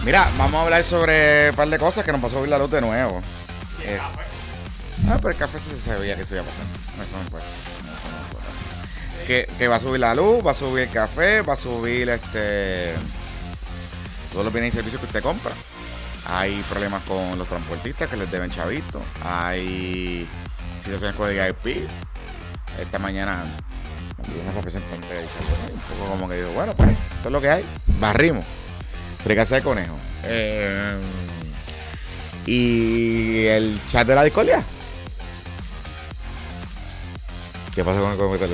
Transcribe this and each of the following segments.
Mira, vamos a hablar sobre un par de cosas que nos pasó a subir la luz de nuevo. Pero el café se sabía que eso iba a pasar. Eso no importa. Que va a subir la luz, va a subir el café, va a subir todos los bienes y servicios que usted compra. Hay problemas con los transportistas que les deben chavitos. Hay situaciones con el VIP. Esta mañana una representante de Chabón, un poco como que digo, bueno, pues esto es lo que hay. Barrimos. Fricase de conejo. Y el chat de la discordia. ¿Qué pasa con el comentario?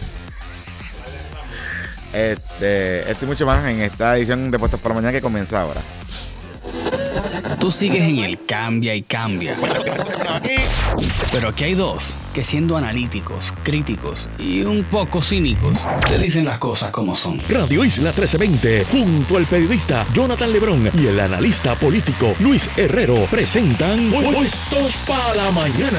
Esto y mucho más en esta edición de Puestos para la Mañana que comienza ahora. Tú sigues en el cambia y cambia. Pero aquí hay dos que, siendo analíticos, críticos y un poco cínicos, te dicen las cosas como son. Radio Isla 1320, junto al periodista Jonathan Lebrón y el analista político Luis Herrero, presentan Puestos para la Mañana.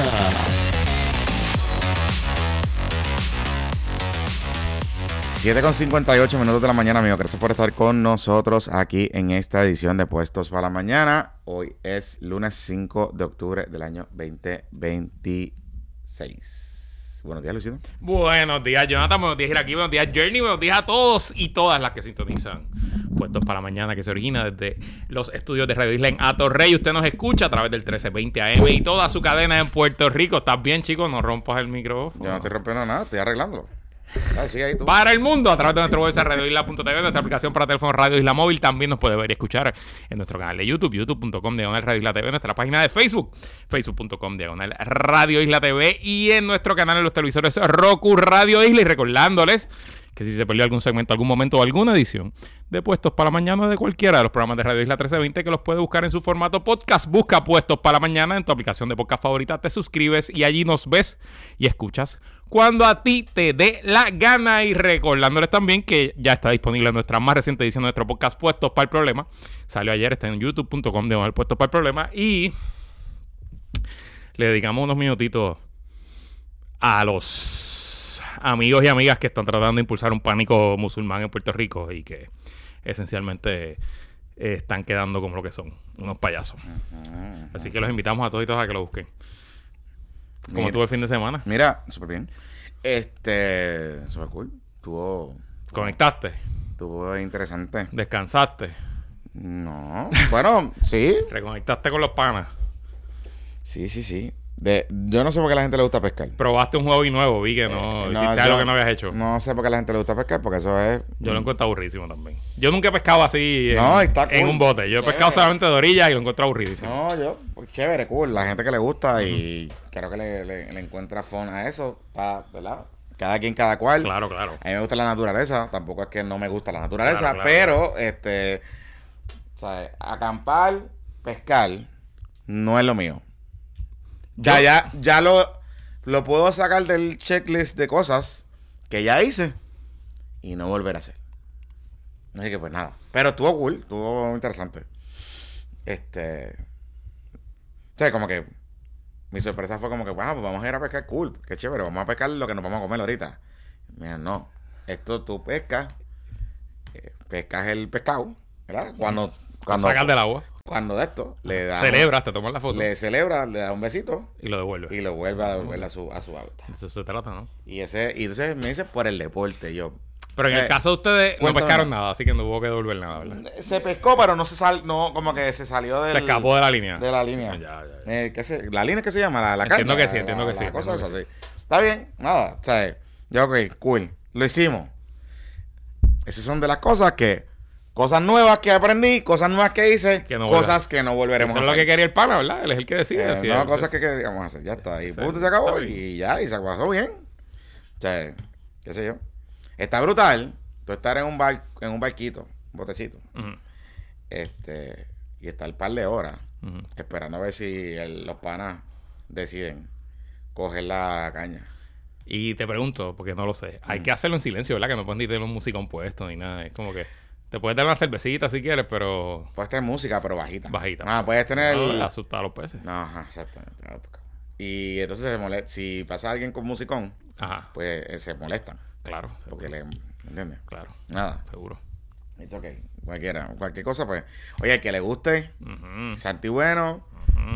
7:58 minutos de la mañana, amigo. Gracias por estar con nosotros aquí en esta edición de Puestos para la Mañana. Hoy es lunes 5 de octubre del año 2026. Buenos días, Luisito. Buenos días, Jonathan. Buenos días, Iraquí. Buenos días, Journey. Buenos días a todos y todas las que sintonizan Puestos para la Mañana, que se origina desde los estudios de Radio Isla en Atorrey. Usted nos escucha a través del 1320 AM y toda su cadena en Puerto Rico. ¿Estás bien, chicos? No rompas el micrófono. Yo no estoy rompiendo nada, estoy arreglándolo. Sigue ahí tú. Para el mundo, a través de nuestra website radioisla.tv, nuestra aplicación para teléfono Radio Isla Móvil. También nos puede ver y escuchar en nuestro canal de YouTube, youtube.com/Radio Isla TV, nuestra página de Facebook, facebook.com/Radio Isla TV, y en nuestro canal en los televisores Roku Radio Isla. Y recordándoles que si se perdió algún segmento, algún momento o alguna edición de Puestos para la Mañana de cualquiera de los programas de Radio Isla 1320, que los puede buscar en su formato podcast, busca Puestos para la Mañana en tu aplicación de podcast favorita, te suscribes y allí nos ves y escuchas cuando a ti te dé la gana. Y recordándoles también que ya está disponible nuestra más reciente edición de nuestro podcast Puestos para el Problema. Salió ayer, está en youtube.com/Puestos para el Problema. Y le dedicamos unos minutitos a los amigos y amigas que están tratando de impulsar un pánico musulmán en Puerto Rico y que esencialmente están quedando como lo que son, unos payasos. Así que los invitamos a todos y todas a que lo busquen. ¿Cómo estuvo el fin de semana? Mira, súper bien. Súper cool. ¿Conectaste? Estuvo interesante. ¿Descansaste? No. Bueno, sí. ¿Reconectaste con los panas? Sí. Yo no sé por qué a la gente le gusta pescar. Probaste un hobby nuevo, vi que hiciste algo que no habías hecho. No sé por qué a la gente le gusta pescar, porque eso es... Yo lo encuentro aburridísimo también. Yo nunca he pescado así está cool. En un bote. Yo he pescado solamente de orilla y lo encuentro aburridísimo. No, pues, chévere, cool. La gente que le gusta y creo que le encuentra fun a eso, ¿verdad? Cada quien, cada cual. Claro. A mí me gusta la naturaleza. Tampoco es que no me gusta la naturaleza, Claro. pero, ¿sabes? Acampar, pescar, no es lo mío. Ya lo puedo sacar del checklist de cosas que ya hice y no volver a hacer. Así que pues nada. Pero estuvo cool, estuvo interesante. O sea, como que mi sorpresa fue como que, pues vamos a ir a pescar, cool, qué chévere, vamos a pescar lo que nos vamos a comer ahorita. Mira, no. Esto tú pescas el pescado, ¿verdad? Cuando sacas del agua. Cuando de esto le da... Celebras, te tomas la foto. Le da un besito. Y lo devuelves. Y lo vuelve a devolver a su hábitat. Eso se trata, ¿no? Y entonces me dice por el deporte. Yo... Pero en el caso de ustedes no cuéntame. pescaron nada, así que no hubo que devolver nada, ¿verdad? Se pescó, pero no como que se salió del... Se escapó de la línea. De la línea. Ya. ¿La línea que se llama? La Entiendo caña, que sí, entiendo que sí. Cosa esa, sí. Está bien, nada. O sea, yo, ok, cool. Lo hicimos. Esas son de las cosas que... Cosas nuevas que aprendí, cosas nuevas que hice, cosas que no volveremos a hacer. Eso es lo que quería el pana, ¿verdad? Él es el que decide. No, cosas que queríamos hacer. Ya está. Y punto, se acabó. Y ya, y se pasó bien. O sea, qué sé yo. Está brutal tú estar en un barquito, un botecito. Uh-huh. Y estar un par de horas esperando a ver si los panas deciden coger la caña. Y te pregunto, porque no lo sé, hay que hacerlo en silencio, ¿verdad? Que no pueden ni tener música puesto ni nada. Es como que te puedes dar una cervecita si quieres, pero... Puedes tener música, pero bajita. Bajita. Puedes tener... No, asustar a los peces. No, ajá, exactamente. Y entonces si pasa alguien con musicón, Ajá. pues se molestan. Claro. Porque ¿entiendes? Claro. Nada. Seguro. It's okay. Cualquier cosa, pues. Oye, el que le guste, Santi bueno.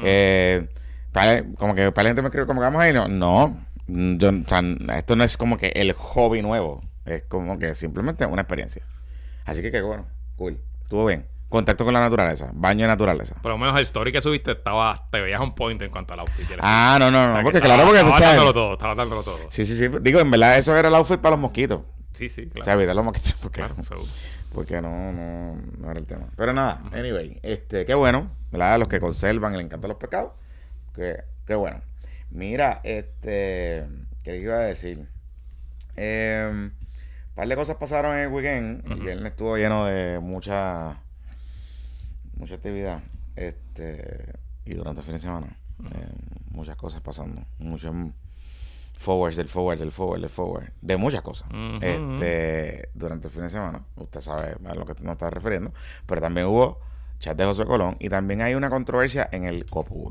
Como que para la gente me escribe como que vamos a ir. No. O sea, esto no es como que el hobby nuevo. Es como que simplemente una experiencia. Así que qué bueno. Cool. Estuvo bien. Contacto con la naturaleza. Baño de naturaleza. Por lo menos el story que subiste te veías on point en cuanto al outfit. No. O sea, Porque claro, porque tú sabes. Estaba dándolo todo. Sí. Digo, en verdad, eso era el outfit para los mosquitos. Sí, claro. O sea, evitar los mosquitos. Porque no era el tema. Pero nada, anyway, qué bueno, ¿verdad? Los que conservan y le encantan los pescados. Qué bueno. Mira, ¿qué iba a decir? Un par de cosas pasaron en el weekend. El viernes estuvo lleno de mucha actividad. Y durante el fin de semana, muchas cosas pasando. Muchos forward. De muchas cosas. Durante el fin de semana. Usted sabe a lo que nos está refiriendo. Pero también hubo chat de José Colón. Y también hay una controversia en el COPUR.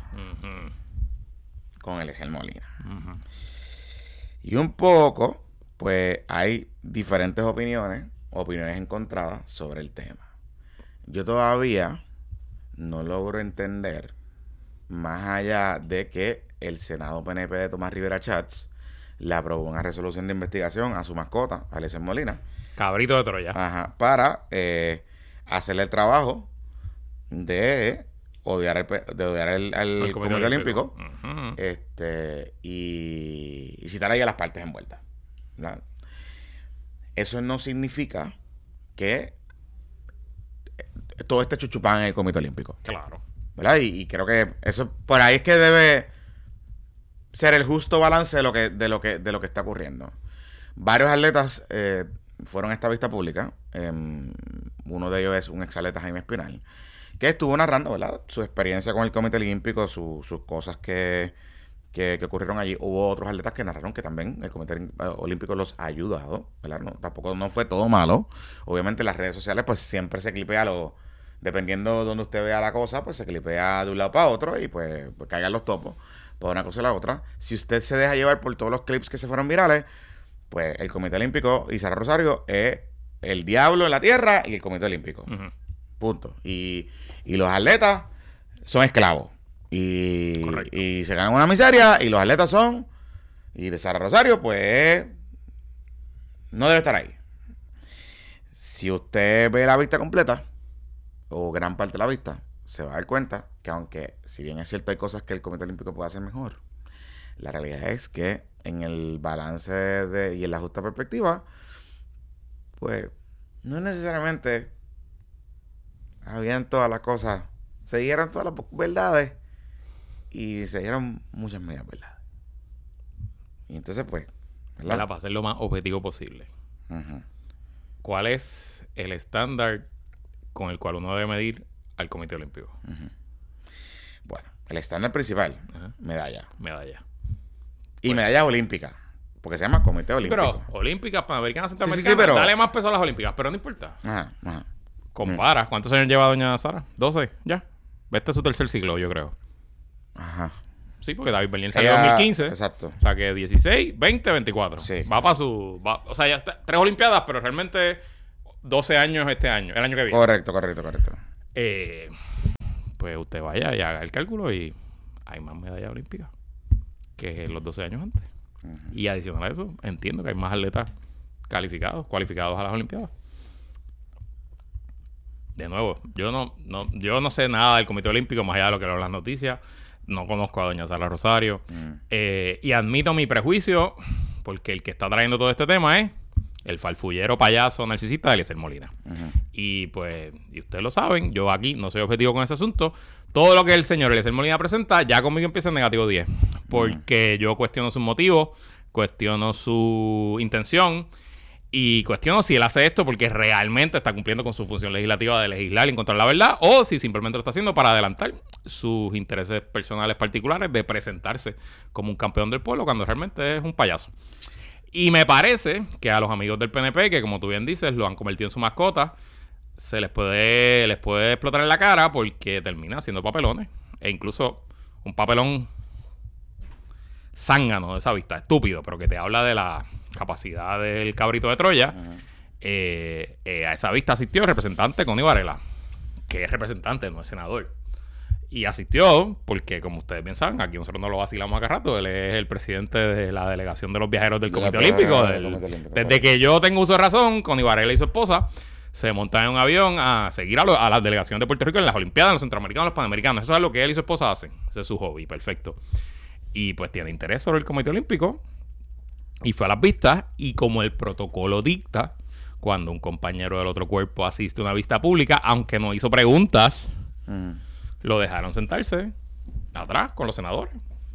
Con Eliezer Molina. Y un poco, pues, hay diferentes opiniones encontradas sobre el tema. Yo todavía no logro entender, más allá de que el Senado PNP de Tomás Rivera Chats le aprobó una resolución de investigación a su mascota, a Eliezer Molina. Cabrito de Troya. Ajá, para hacerle el trabajo de odiar al Comité Olímpico. Y citar ahí a las partes envueltas, ¿verdad? Eso no significa que todo este chuchupán en el Comité Olímpico. Claro. ¿Verdad? Y creo que eso por ahí es que debe ser el justo balance de lo que está ocurriendo. Varios atletas fueron a esta vista pública. Uno de ellos es un exatleta, Jaime Espinal, que estuvo narrando, ¿verdad?, su experiencia con el Comité Olímpico, sus cosas que ocurrieron allí. Hubo otros atletas que narraron que también el Comité Olímpico los ha ayudado, ¿verdad? Tampoco no fue todo malo. Obviamente en las redes sociales pues siempre se clipea dependiendo de donde usted vea la cosa, pues se clipea de un lado para otro y pues caigan los topos por una cosa y la otra. Si usted se deja llevar por todos los clips que se fueron virales, pues el Comité Olímpico y Sara Rosario es el diablo en la tierra y el Comité Olímpico. Punto. Y los atletas son esclavos. Y se ganan una miseria. Y los atletas son. Y de Sara Rosario, pues. No debe estar ahí. Si usted ve la vista completa, o gran parte de la vista, se va a dar cuenta que, aunque, si bien es cierto, hay cosas que el Comité Olímpico puede hacer mejor, la realidad es que en el balance y en la justa perspectiva, pues, no necesariamente habían todas las cosas, se dijeron todas las verdades y se dieron muchas medias verdades. Y entonces, pues, ¿verdad? Para ser lo más objetivo posible. ¿Cuál es el estándar con el cual uno debe medir al Comité Olímpico? Bueno, el estándar principal, medalla. Y medalla olímpica, porque se llama Comité Olímpico. Pero olímpicas, panamericanas, centroamericanas, pero dale más peso a las olímpicas, pero no importa. Compara. ¿Cuántos años lleva doña Sara? 12, ya. Este es su tercer siglo, yo creo. Sí, porque David Bernier salió en 2015. Exacto. O sea que 16, 20, 24. Sí. Va para su... o sea, ya está 3 olimpiadas, pero realmente 12 años este año, el año que viene. Correcto. Pues usted vaya y haga el cálculo y hay más medallas olímpicas que los 12 años antes. Y adicional a eso, entiendo que hay más atletas cualificados a las olimpiadas. De nuevo, yo no sé nada del Comité Olímpico más allá de lo que hablan las noticias. No conozco a doña Sara Rosario. Y admito mi prejuicio, porque el que está trayendo todo este tema es el farfullero payaso narcisista de Eliezer Molina. Y pues, y ustedes lo saben, yo aquí no soy objetivo con ese asunto. Todo lo que el señor Eliezer Molina presenta, ya conmigo empieza en negativo 10. Porque yo cuestiono sus motivos, cuestiono su intención y cuestiono si él hace esto porque realmente está cumpliendo con su función legislativa de legislar y encontrar la verdad, o si simplemente lo está haciendo para adelantar sus intereses personales particulares de presentarse como un campeón del pueblo cuando realmente es un payaso. Y me parece que a los amigos del PNP, que como tú bien dices, lo han convertido en su mascota, se les puede explotar en la cara porque termina haciendo papelones. E incluso un papelón zángano de esa vista, estúpido, pero que te habla de la capacidad del cabrito de Troya. a esa vista asistió el representante Connie Varela, que es representante, no es senador. Y asistió porque, como ustedes bien saben, aquí nosotros no lo vacilamos acá rato. Él es el presidente de la delegación de los viajeros del Comité Olímpico. Desde que yo tengo uso de razón, Connie Varela y su esposa se montan en un avión a seguir a la delegación de Puerto Rico en las Olimpiadas, en los Centroamericanos, en los Panamericanos. Eso es lo que él y su esposa hacen. Ese es su hobby, perfecto. Y pues tiene interés sobre el Comité Olímpico. Y fue a las vistas. Y como el protocolo dicta, cuando un compañero del otro cuerpo asiste a una vista pública, aunque no hizo preguntas, lo dejaron sentarse atrás con los senadores.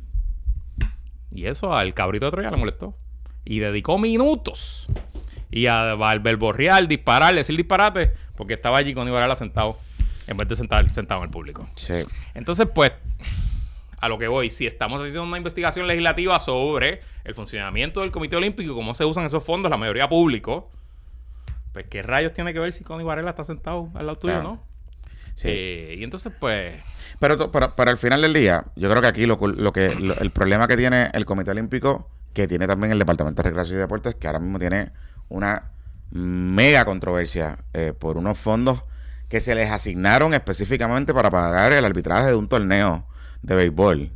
Y eso al cabrito de Troya le molestó. Y dedicó minutos. Y al verborrear, disparar, decir disparate, porque estaba allí con Ibarra sentado, en vez de sentado en el público. Sí. Entonces, pues, a lo que voy, si estamos haciendo una investigación legislativa sobre el funcionamiento del Comité Olímpico y cómo se usan esos fondos, la mayoría público, pues, ¿qué rayos tiene que ver si Connie Varela está sentado al lado tuyo, no? Sí. Y entonces, pues... Pero al final del día, yo creo que aquí el problema que tiene el Comité Olímpico, que tiene también el Departamento de Recreación y Deportes, que ahora mismo tiene una mega controversia por unos fondos que se les asignaron específicamente para pagar el arbitraje de un torneo de béisbol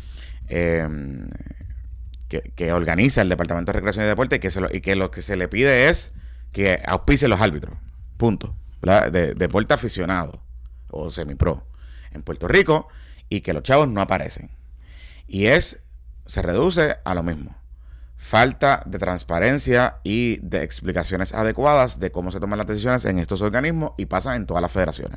que organiza el Departamento de Recreación y Deportes y que lo que se le pide es que auspice los árbitros, punto, ¿verdad? De deporte aficionado o semipro en Puerto Rico, y que los chavos no aparecen. Y se reduce a lo mismo. Falta de transparencia y de explicaciones adecuadas de cómo se toman las decisiones en estos organismos, y pasa en todas las federaciones.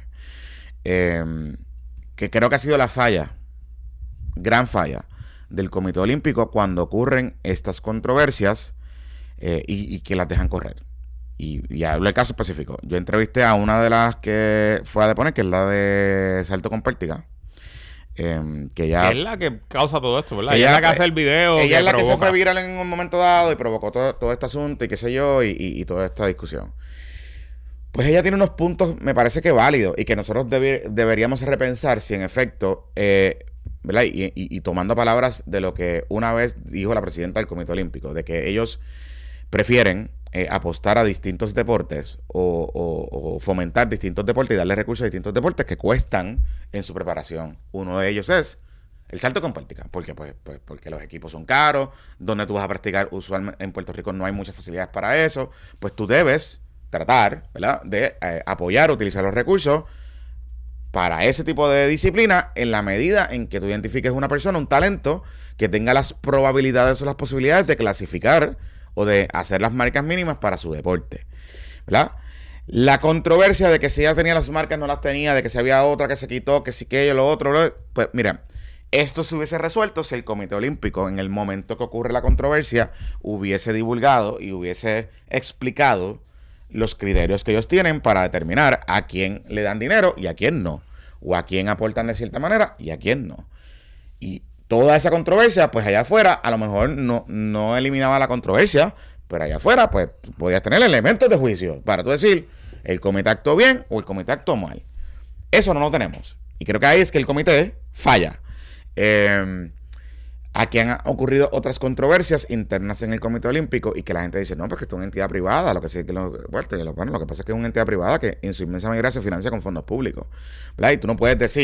Que creo que ha sido la gran falla del Comité Olímpico cuando ocurren estas controversias y que las dejan correr. Y hablo del caso específico. Yo entrevisté a una de las que fue a deponer, que es la de salto con pértiga. Que es la que causa todo esto, ¿verdad? Ella es la que hace el video. Ella es la que se fue viral en un momento dado y provocó todo este asunto y qué sé yo, y toda esta discusión. Pues ella tiene unos puntos, me parece que válidos, y que nosotros deberíamos repensar si en efecto, ¿verdad? Y tomando palabras de lo que una vez dijo la presidenta del Comité Olímpico, de que ellos prefieren apostar a distintos deportes o fomentar distintos deportes y darle recursos a distintos deportes que cuestan en su preparación. Uno de ellos es el salto con práctica, porque los equipos son caros, donde tú vas a practicar usualmente en Puerto Rico no hay muchas facilidades para eso, pues tú debes tratar, ¿verdad?, de apoyar, utilizar los recursos para ese tipo de disciplina en la medida en que tú identifiques una persona, un talento que tenga las probabilidades o las posibilidades de clasificar o de hacer las marcas mínimas para su deporte, ¿verdad? La controversia de que si ella tenía las marcas, no las tenía, de que si había otra que se quitó, que si que lo otro, pues mira, esto se hubiese resuelto si el Comité Olímpico, en el momento que ocurre la controversia, hubiese divulgado y hubiese explicado los criterios que ellos tienen para determinar a quién le dan dinero y a quién no, o a quién aportan de cierta manera y a quién no. Y toda esa controversia, pues allá afuera, a lo mejor no eliminaba la controversia, pero allá afuera, pues podías tener elementos de juicio para tú decir, el comité actuó bien o el comité actuó mal. Eso no lo tenemos. Y creo que ahí es que el comité falla. Aquí han ocurrido otras controversias internas en el Comité Olímpico y que la gente dice, no, porque esto es una entidad privada, lo que pasa es que es una entidad privada que en su inmensa mayoría se financia con fondos públicos, ¿verdad? Y tú no puedes decir